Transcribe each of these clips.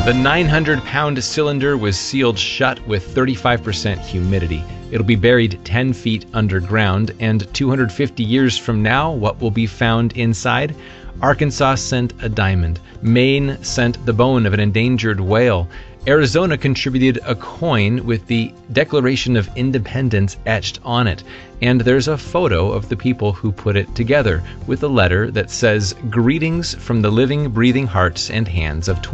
The 900-pound cylinder was sealed shut with 35% humidity. It'll be buried 10 feet underground, and 250 years from now, what will be found inside? Arkansas sent a diamond. Maine sent the bone of an endangered whale. Arizona contributed a coin with the Declaration of Independence etched on it. And there's a photo of the people who put it together with a letter that says, "Greetings from the living, breathing hearts and hands of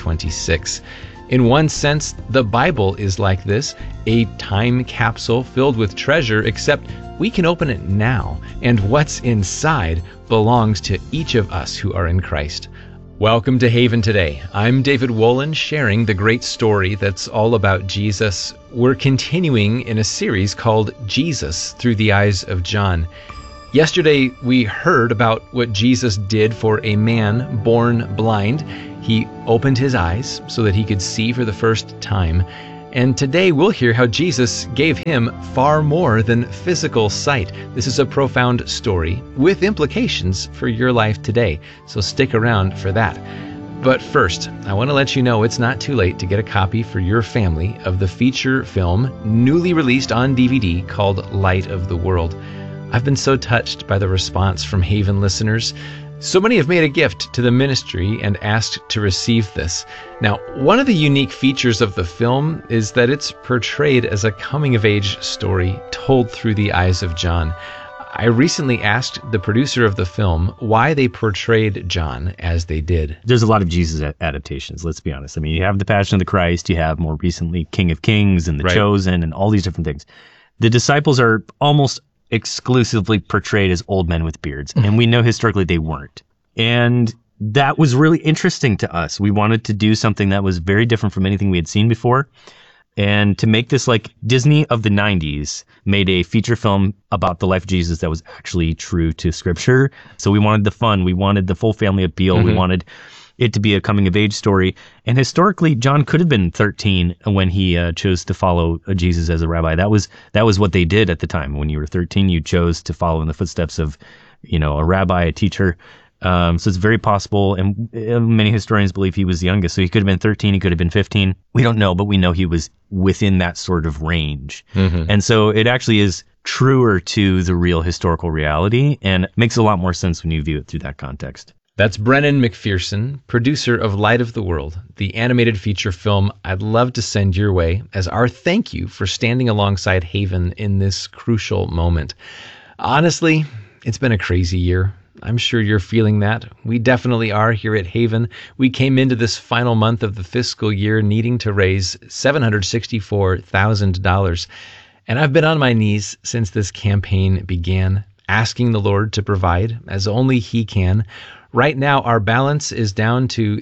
2026. In one sense, the Bible is like this, a time capsule filled with treasure, except we can open it now, and what's inside belongs to each of us who are in Christ. Welcome to Haven Today. I'm David Wolin, sharing the great story that's all about Jesus. We're continuing in a series called Jesus Through the Eyes of John. Yesterday, we heard about what Jesus did for a man born blind. He opened his eyes so that he could see for the first time. And today we'll hear how Jesus gave him far more than physical sight. This is a profound story with implications for your life today, so stick around for that. But first, I want to let you know it's not too late to get a copy for your family of the feature film newly released on DVD called Light of the World. I've been so touched by the response from Haven listeners. So many have made a gift to the ministry and asked to receive this. Now, one of the unique features of the film is that it's portrayed as a coming-of-age story told through the eyes of John. I recently asked the producer of the film why they portrayed John as they did. There's a lot of Jesus adaptations, let's be honest. I mean, you have The Passion of the Christ, you have more recently King of Kings and The Chosen and all these different things. The disciples are almost exclusively portrayed as old men with beards, and we know historically they weren't. And that was really interesting to us. We wanted to do something that was very different from anything we had seen before, and to make this like Disney of the 90s made a feature film about the life of Jesus that was actually true to Scripture. So we wanted the fun, we wanted the full family appeal, we wanted it to be a coming-of-age story. And historically, John could have been 13 when he chose to follow Jesus as a rabbi. That was what they did at the time. When you were 13, you chose to follow in the footsteps of, a rabbi, a teacher. So it's very possible, and many historians believe he was the youngest. So he could have been 13, he could have been 15. We don't know, but we know he was within that sort of range. And so it actually is truer to the real historical reality, and makes a lot more sense when you view it through that context. That's Brennan McPherson, producer of Light of the World, the animated feature film I'd love to send your way as our thank you for standing alongside Haven in this crucial moment. Honestly, it's been a crazy year. I'm sure you're feeling that. We definitely are here at Haven. We came into this final month of the fiscal year needing to raise $764,000. And I've been on my knees since this campaign began, asking the Lord to provide as only He can. Right now, our balance is down to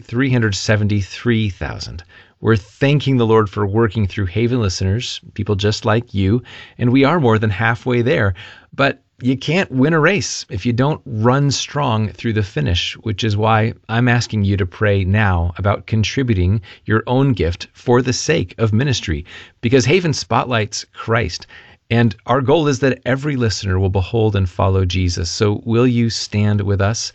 $373,000. We're thanking the Lord for working through Haven listeners, people just like you, and we are more than halfway there. But you can't win a race if you don't run strong through the finish, which is why I'm asking you to pray now about contributing your own gift for the sake of ministry, because Haven spotlights Christ. And our goal is that every listener will behold and follow Jesus. So will you stand with us?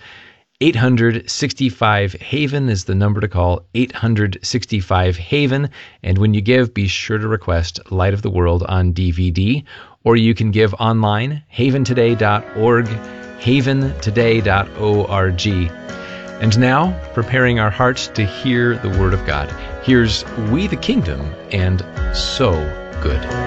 865-HAVEN is the number to call, 865-HAVEN. And when you give, be sure to request Light of the World on DVD, or you can give online, haventoday.org, haventoday.org. And now, preparing our hearts to hear the Word of God, here's We the Kingdom and So Good.